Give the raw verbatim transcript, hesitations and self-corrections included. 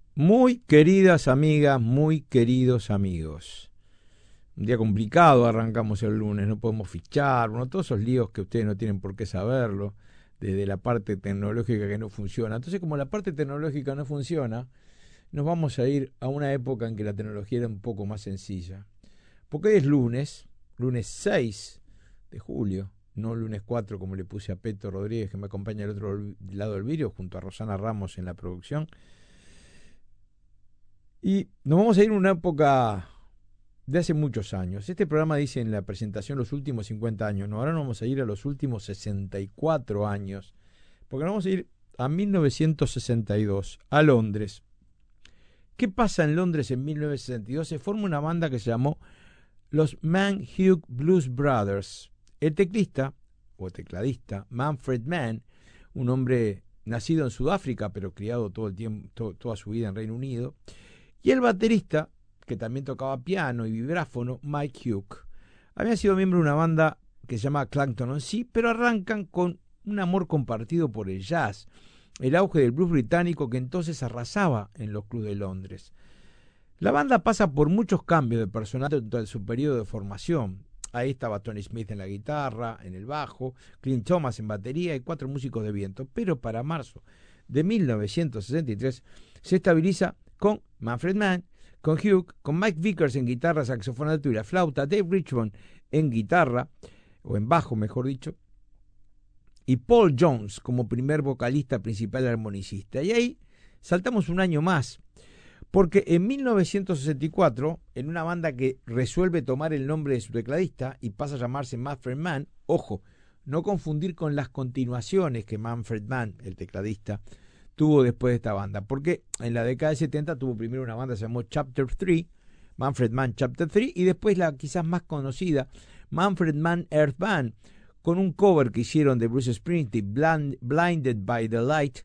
Muy queridas amigas, muy queridos amigos. Un día complicado arrancamos el lunes, no podemos fichar, bueno, todos esos líos que ustedes no tienen por qué saberlo, desde la parte tecnológica que no funciona. Entonces, como la parte tecnológica no funciona, nos vamos a ir a una época en que la tecnología era un poco más sencilla. Porque hoy es lunes, lunes seis de julio, no lunes cuatro como le puse a Peto Rodríguez, que me acompaña al otro lado del vidrio, junto a Rosana Ramos en la producción. Y nos vamos a ir a una época de hace muchos años. Este programa dice en la presentación los últimos cincuenta años. No, ahora nos vamos a ir a los últimos sesenta y cuatro años. Porque nos vamos a ir a mil novecientos sesenta y dos, a Londres. ¿Qué pasa en Londres en mil novecientos sesenta y dos? Se forma una banda que se llamó los Mann-Hugh Blues Brothers. El teclista, o tecladista, Manfred Mann, un hombre nacido en Sudáfrica, pero criado todo el tiempo, to, toda su vida en Reino Unido, y el baterista, que también tocaba piano y vibráfono, Mike Hugh. Había sido miembro de una banda que se llama Clacton-on-Sea, pero arrancan con un amor compartido por el jazz, el auge del blues británico que entonces arrasaba en los clubes de Londres. La banda pasa por muchos cambios de personal durante su periodo de formación. Ahí estaba Tony Smith en la guitarra, en el bajo, Clint Thomas en batería y cuatro músicos de viento. Pero para marzo de mil novecientos sesenta y tres se estabiliza con Manfred Mann, con Hugh, con Mike Vickers en guitarra, saxofón alto y la flauta, Dave Richmond en guitarra, o en bajo mejor dicho, y Paul Jones como primer vocalista principal armonicista. Y ahí saltamos un año más, porque en mil novecientos sesenta y cuatro, en una banda que resuelve tomar el nombre de su tecladista y pasa a llamarse Manfred Mann, ojo, no confundir con las continuaciones que Manfred Mann, el tecladista, tuvo después de esta banda, porque en la década de setenta tuvo primero una banda que se llamó Chapter tres, Manfred Mann Chapter tres, y después la quizás más conocida, Manfred Mann Earth Band, con un cover que hicieron de Bruce Springsteen, Blind, Blinded by the Light,